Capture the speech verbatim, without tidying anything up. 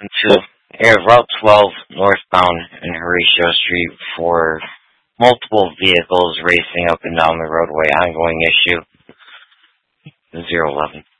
to Air Route twelve northbound in Horatio Street for multiple vehicles racing up and down the roadway. Ongoing issue. zero eleven.